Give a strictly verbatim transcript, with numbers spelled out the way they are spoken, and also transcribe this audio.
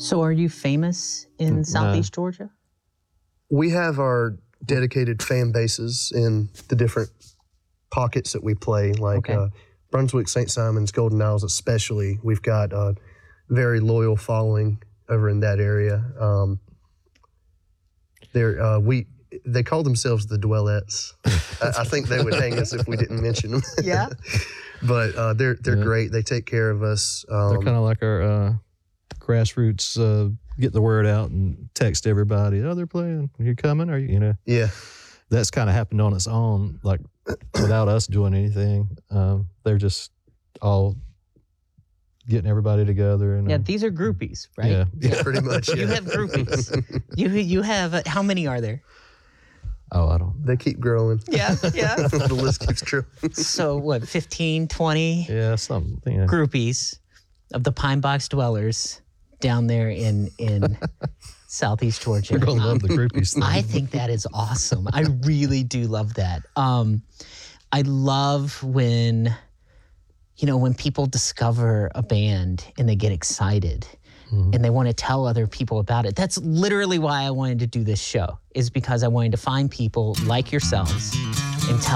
So are you famous in Southeast No. Georgia? We have our dedicated fan bases in the different pockets that we play, like Okay. uh, Brunswick, Saint Simons, Golden Isles especially. We've got a very loyal following over in that area. Um, they're, uh, we, they call themselves the Dwellettes. I, I think they would hang us if we didn't mention them. Yeah. But uh, they're they're Yeah. great. They take care of us. Um, They're kind of like our uh, grassroots, uh, get the word out and text everybody. Oh, they're playing. Are you coming? Are you? You know. yeah. That's kind of happened on its own, like without us doing anything. Um, they're just all getting everybody together. And Yeah, uh, these are groupies, right? yeah, Yeah, pretty much. You Yeah. have groupies. you you have uh, how many are there? Oh, I don't. They keep growing. Yeah, yeah. The list keeps growing. So what, fifteen, twenty Yeah, something. Yeah. groupies of the Pine Box Dwellers down there in in Southeast Georgia. You're gonna Um, love the groupies thing. I think that is awesome. I really do love that. Um, I love when, you know, when people discover a band and they get excited Mhm. and they want to tell other people about it. That's literally why I wanted to do this show, is because I wanted to find people like yourselves and tell